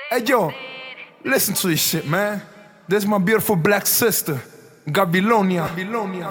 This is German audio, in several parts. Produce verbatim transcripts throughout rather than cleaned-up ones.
Hey yo, listen to this shit, man. This is my beautiful black sister, Gabilonia. Gabilonia.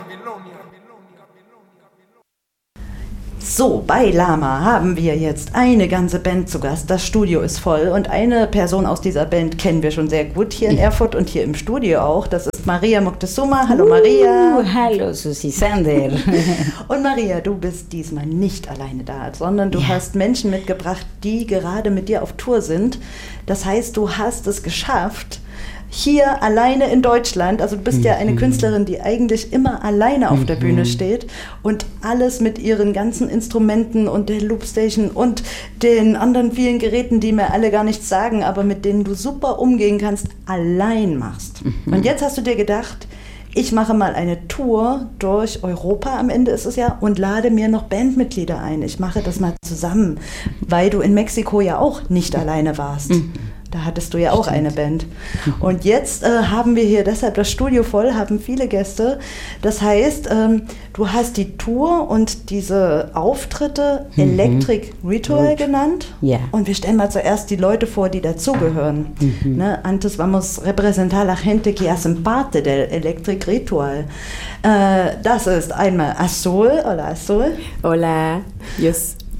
So, bei Lama haben wir jetzt eine ganze Band zu Gast. Das Studio ist voll und eine Person aus dieser Band kennen wir schon sehr gut hier in Erfurt und hier im Studio auch. Das ist Maria Moctezuma. Hallo Maria. Uh, hallo Susi Sander. Und Maria, du bist diesmal nicht alleine da, sondern du ja. hast Menschen mitgebracht, die gerade mit dir auf Tour sind. Das heißt, du hast es geschafft, hier alleine in Deutschland, also du bist ja eine Künstlerin, die eigentlich immer alleine auf der Bühne steht und alles mit ihren ganzen Instrumenten und der Loopstation und den anderen vielen Geräten, die mir alle gar nichts sagen, aber mit denen du super umgehen kannst, allein machst. Und jetzt hast du dir gedacht, ich mache mal eine Tour durch Europa, am Ende ist es ja, und lade mir noch Bandmitglieder ein. Ich mache das mal zusammen, weil du in Mexiko ja auch nicht alleine warst. Da hattest du ja auch eine Band. Und jetzt äh, haben wir hier deshalb das Studio voll, haben viele Gäste. Das heißt, ähm, du hast die Tour und diese Auftritte mhm. Electric Ritual genannt. Ja. Und wir stellen mal zuerst die Leute vor, die dazugehören. Mhm. Ne? Antes vamos a representar la gente que hacen parte del Electric Ritual. Äh, das ist einmal Azul. Hola, Azul. Hola, yo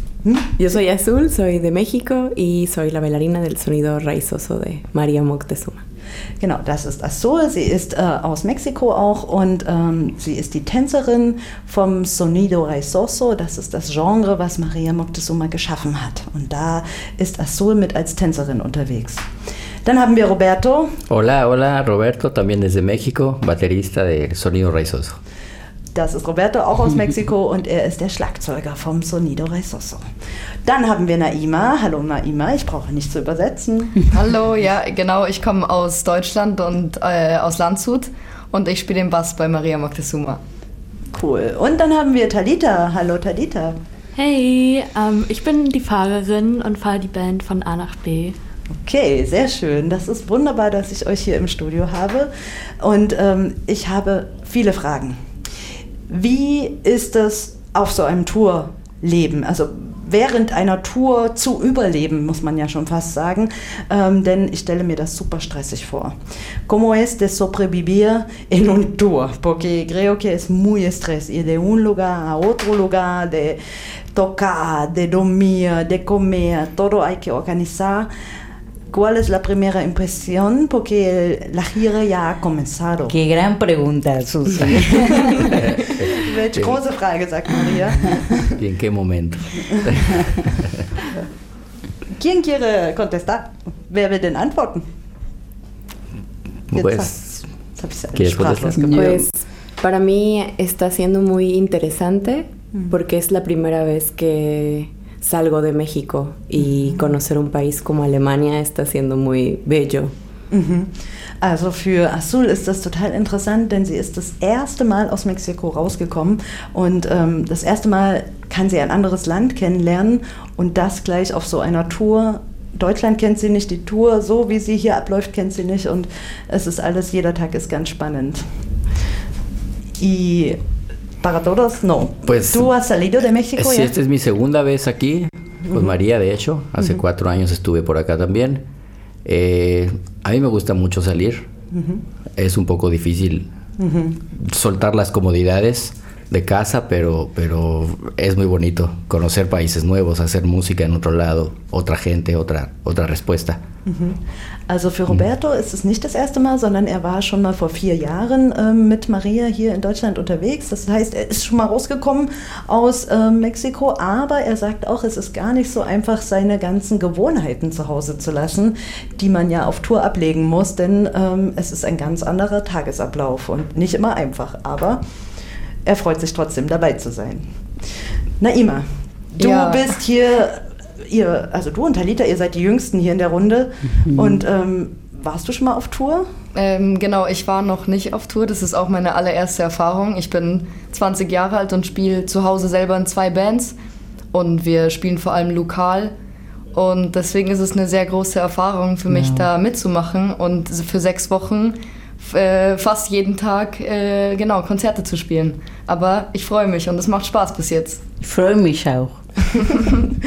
Yo soy Azul, soy de México y soy la bailarina del sonido raizoso de Maria Moctezuma. Genau, das ist Azul. Sie ist äh, aus Mexiko auch und ähm, sie ist die Tänzerin vom Sonido Raizoso. Das ist das Genre, was Maria Moctezuma geschaffen hat. Und da ist Azul mit als Tänzerin unterwegs. Dann haben wir Roberto. Hola, hola, Roberto, también desde México, baterista del Sonido Raizoso. Das ist Roberto, auch aus Mexiko, und er ist der Schlagzeuger vom Sonido Raizoso. Dann haben wir Naima. Hallo Naima, ich brauche nicht zu übersetzen. Hallo, ja genau, ich komme aus Deutschland und äh, aus Landshut und ich spiele den Bass bei Maria Moctezuma. Cool. Und dann haben wir Talita. Hallo Talita. Hey, ähm, ich bin die Fahrerin und fahre die Band von A nach B. Okay, sehr schön. Das ist wunderbar, dass ich euch hier im Studio habe. Und ähm, ich habe viele Fragen. Wie ist es auf so einem Tourleben? Also während einer Tour zu überleben, muss man ja schon fast sagen, ähm, denn ich stelle mir das super stressig vor. ¿Cómo es de sobrevivir en un tour? Porque creo que es muy estrés ir de un lugar a otro lugar, de tocar, de dormir, de comer, todo hay que organizar. ¿Cuál es la primera impresión? Porque la gira ya ha comenzado. Qué gran pregunta, Susi. Welche große Frage, sagt Maria. ¿Y en qué momento? ¿Quién quiere contestar? Wer will denn antworten? Pues, ¿Quieres contestar? Pues para mí está siendo muy interesante porque es la primera vez que salgo de México y conocer un país como Alemania está siendo muy bello. Also für Azul ist das total interessant, denn sie ist das erste Mal aus Mexiko rausgekommen und ähm, das erste Mal kann sie ein anderes Land kennenlernen und das gleich auf so einer Tour. Deutschland kennt sie nicht, die Tour, so wie sie hier abläuft, kennt sie nicht und es ist alles, jeder Tag ist ganz spannend. Y para todos, no. Pues, ¿Tú has salido de México sí, ya? esta es mi segunda vez aquí, con uh-huh. María, de hecho. Hace uh-huh. cuatro años estuve por acá también. Eh, a mí me gusta mucho salir. Uh-huh. Es un poco difícil uh-huh. soltar las comodidades de casa, pero, pero es muy bonito conocer países nuevos, hacer música en otro lado, otra gente, otra, otra respuesta. Also für Roberto ist es nicht das erste Mal, sondern er war schon mal vor vier Jahren äh, mit Maria hier in Deutschland unterwegs. Das heißt, er ist schon mal rausgekommen aus äh, Mexiko, aber er sagt auch, es ist gar nicht so einfach, seine ganzen Gewohnheiten zu Hause zu lassen, die man ja auf Tour ablegen muss, denn ähm, es ist ein ganz anderer Tagesablauf und nicht immer einfach, aber er freut sich trotzdem, dabei zu sein. Naima, du ja. bist hier... Ihr, also du und Talita, ihr seid die Jüngsten hier in der Runde. Mhm. Und ähm, warst du schon mal auf Tour? Ähm, genau, ich war noch nicht auf Tour. Das ist auch meine allererste Erfahrung. Ich bin zwanzig Jahre alt und spiele zu Hause selber in zwei Bands. Und wir spielen vor allem lokal. Und deswegen ist es eine sehr große Erfahrung für mich, ja. da mitzumachen und für sechs Wochen äh, fast jeden Tag äh, genau, Konzerte zu spielen. Aber ich freue mich und es macht Spaß bis jetzt. Ich freue mich auch.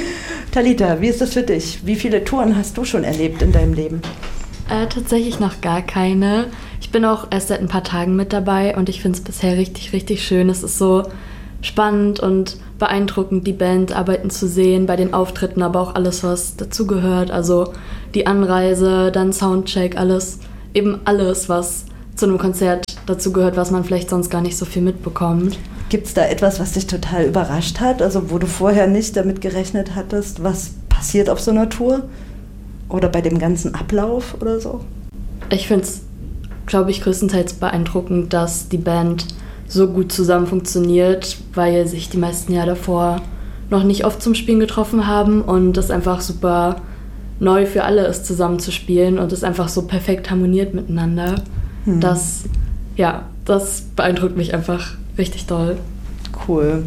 Talita, wie ist das für dich? Wie viele Touren hast du schon erlebt in deinem Leben? Äh, tatsächlich noch gar keine. Ich bin auch erst seit ein paar Tagen mit dabei und ich finde es bisher richtig, richtig schön. Es ist so spannend und beeindruckend, die Band arbeiten zu sehen, bei den Auftritten, aber auch alles, was dazugehört. Also die Anreise, dann Soundcheck, alles, eben alles, was zu einem Konzert dazugehört, was man vielleicht sonst gar nicht so viel mitbekommt. Gibt es da etwas, was dich total überrascht hat, also wo du vorher nicht damit gerechnet hattest, was passiert auf so einer Tour? Oder bei dem ganzen Ablauf oder so? Ich finde es, glaube ich, größtenteils beeindruckend, dass die Band so gut zusammen funktioniert, weil sich die meisten Jahre davor noch nicht oft zum Spielen getroffen haben und das einfach super neu für alle ist, zusammen zu spielen und es einfach so perfekt harmoniert miteinander. Hm. Das, ja, das beeindruckt mich einfach richtig doll. Cool.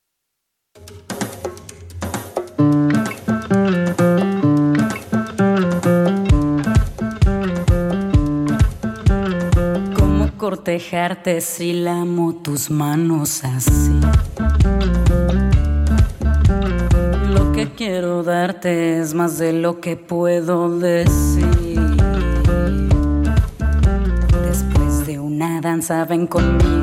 Cortejarte si lamo tus manos así. Lo que quiero darte es más de lo que puedo decir. Después de una danza ven conmigo